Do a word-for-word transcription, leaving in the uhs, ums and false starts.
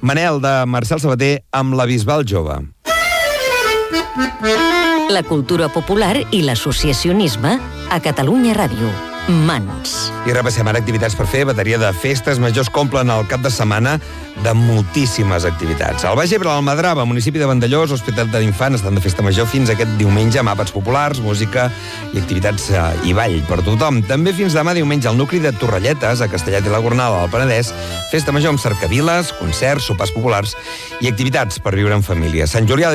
Manel, de Marcel Sabater, amb la Bisbal Jove. La cultura popular i l'associacionisme a Catalunya Ràdio. Mans. I repassem ara activitats per fer. Bateria de festes majors complen el cap de setmana de moltíssimes activitats. Al Baix Ebre, a l'Almadrava, municipi de Vandellós, Hospital de l'Infant, estan de festa major fins aquest diumenge amb àpats populars, música i activitats eh, i ball per tothom. També fins demà diumenge al nucli de Torrelletes, a Castellet i la Gornal, al Penedès, festa major amb cercaviles, concerts, sopars populars i activitats per viure en família. Sant Julià